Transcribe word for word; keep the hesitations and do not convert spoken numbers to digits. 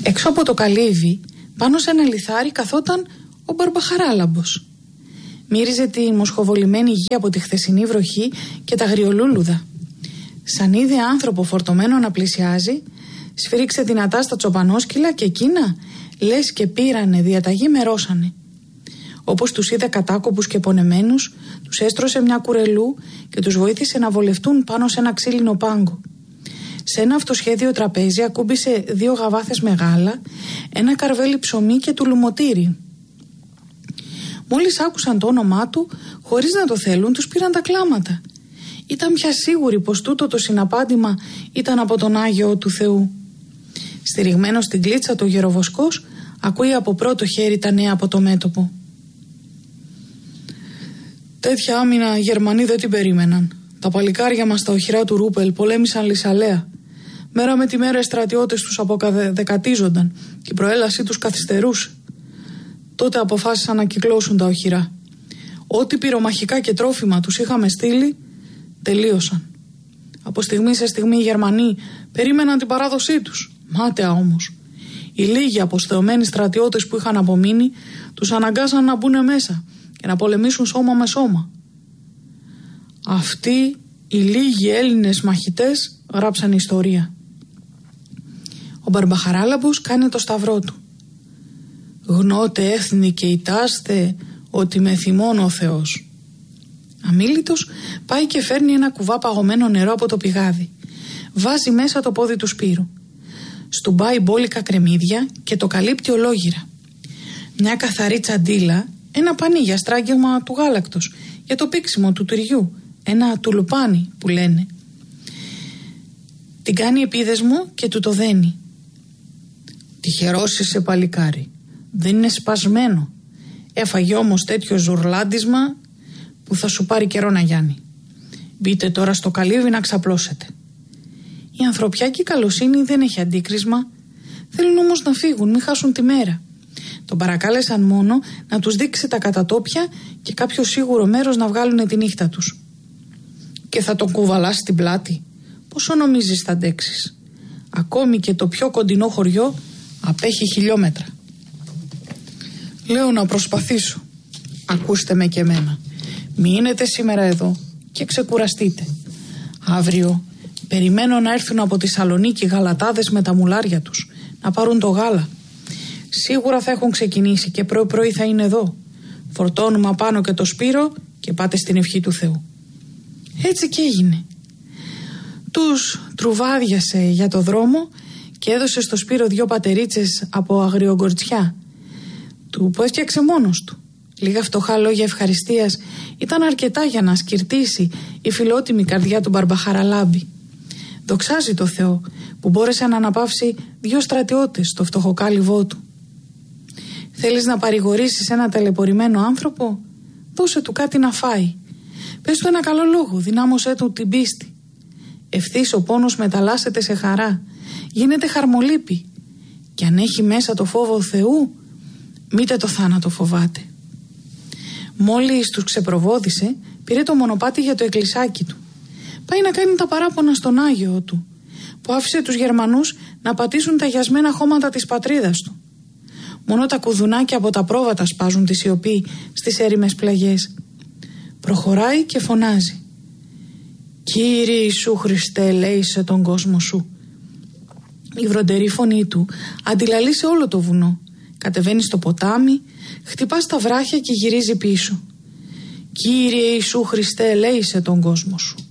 Έξω από το καλύβι, πάνω σε ένα λιθάρι, καθόταν ο Μπαρμπαχαράλαμπος. Μύριζε τη μοσχοβολημένη γη από τη χθεσινή βροχή και τα αγριολούλουδα. Σαν είδε άνθρωπο φορτωμένο να πλησιάζει, σφύριξε δυνατά στα τσοπανόσκυλα και εκείνα, λες και πήρανε διαταγή, μερώσανε. Όπως τους είδε κατάκοπους και πονεμένους, τους έστρωσε μια κουρελού και τους βοήθησε να βολευτούν πάνω σε ένα ξύλινο πάγκο. Σε ένα αυτοσχέδιο τραπέζι ακούμπησε δύο γαβάθες μεγάλα, ένα καρβέλι ψωμί και τουλουμωτήρι. Μόλις άκουσαν το όνομά του, χωρίς να το θέλουν, τους πήραν τα κλάματα. Ήταν πια σίγουροι πως τούτο το συναπάντημα ήταν από τον Άγιο του Θεού. Στηριγμένος στην κλίτσα το γεροβοσκός ακούει από πρώτο χέρι τα νέα από το μέτωπο. Τέτοια άμυνα οι Γερμανοί δεν την περίμεναν. Τα παλικάρια μας στα οχυρά του Ρούπελ πολέμησαν λυσαλέα. Μέρα με τη μέρα οι στρατιώτες τους αποκαδεκατίζονταν και η προέλασή τους καθυστερούσε. Τότε αποφάσισαν να κυκλώσουν τα οχυρά. Ό,τι πυρομαχικά και τρόφιμα τους είχαμε στείλει, τελείωσαν. Από στιγμή σε στιγμή οι Γερμανοί περίμεναν την παράδοσή τους. Μάταια όμως. Οι λίγοι αποστεωμένοι στρατιώτες που είχαν απομείνει τους αναγκάσαν να μπουν μέσα και να πολεμήσουν σώμα με σώμα. Αυτοί οι λίγοι Έλληνες μαχητές γράψαν ιστορία. Ο Μπαρμπαχαράλαμπος κάνει το σταυρό του. Γνώτε έθνη και ητάστε ότι με θυμώνει ο Θεός. Αμίλητος πάει και φέρνει ένα κουβά παγωμένο νερό από το πηγάδι. Βάζει μέσα το πόδι του Σπύρου. Στουμπάει μπόλικα κρεμμύδια και το καλύπτει ολόγυρα. Μια καθαρή τσαντίλα, ένα πανί για στράγγελμα του γάλακτος, για το πήξιμο του τυριού, ένα τουλουπάνι που λένε. Την κάνει επίδεσμο και του το δένει. Τυχερός είσαι παλικάρι, δεν είναι σπασμένο. Έφαγε όμως τέτοιο ζουρλάντισμα που θα σου πάρει καιρό να γιάνει. Μπείτε τώρα στο καλύβι να ξαπλώσετε. Η ανθρωπιάκη καλοσύνη δεν έχει αντίκρισμα. Θέλουν όμως να φύγουν, μην χάσουν τη μέρα. Τον παρακάλεσαν μόνο να τους δείξει τα κατατόπια και κάποιο σίγουρο μέρος να βγάλουν τη νύχτα τους. Και θα τον κουβαλάς στην πλάτη. Πόσο νομίζεις θα αντέξεις? Ακόμη και το πιο κοντινό χωριό απέχει χιλιόμετρα. Λέω να προσπαθήσω. Ακούστε με και εμένα. Μείνετε σήμερα εδώ και ξεκουραστείτε. Αύριο περιμένω να έρθουν από τη Σαλονίκη γαλατάδες με τα μουλάρια τους να πάρουν το γάλα. Σίγουρα θα έχουν ξεκινήσει και πρωί πρωί θα είναι εδώ. Φορτώνουμε απάνω και το Σπύρο και πάτε στην ευχή του Θεού. Έτσι και έγινε. Τους τρουβάδιασε για το δρόμο και έδωσε στο Σπύρο δυο πατερίτσες από αγριογκορτσιά του που έφτιαξε μόνος του. Λίγα φτωχά λόγια ευχαριστίας ήταν αρκετά για να σκυρτήσει η φιλότιμη καρδιά του Μπαρμπαχαραλάμπη. Δοξάζει το Θεό που μπόρεσε να αναπαύσει δύο στρατιώτες στο φτωχοκάλυβό του. Θέλεις να παρηγορήσεις ένα ταλαιπωρημένο άνθρωπο? Δώσε του κάτι να φάει. Πες του ένα καλό λόγο, δυνάμωσέ του την πίστη. Ευθύς ο πόνος μεταλλάσσεται σε χαρά, γίνεται χαρμολύπη. Και αν έχει μέσα το φόβο Θεού, μήτε το θάνατο φοβάται. Μόλις τους ξεπροβόδησε, πήρε το μονοπάτι για το εκκλησάκι του. Πάει να κάνει τα παράπονα στον Άγιο του, που άφησε τους Γερμανούς να πατήσουν τα γιασμένα χώματα της πατρίδας του. Μόνο τα κουδουνάκια από τα πρόβατα σπάζουν τη σιωπή στις έρημες πλαγιές. Προχωράει και φωνάζει. Κύριε Ιησού Χριστέ, ελέησε τον κόσμο σου. Η βροντερή φωνή του αντιλαλεί σε όλο το βουνό. Κατεβαίνει στο ποτάμι, χτυπά στα βράχια και γυρίζει πίσω. Κύριε Ιησού Χριστέ, ελέησε τον κόσμο σου.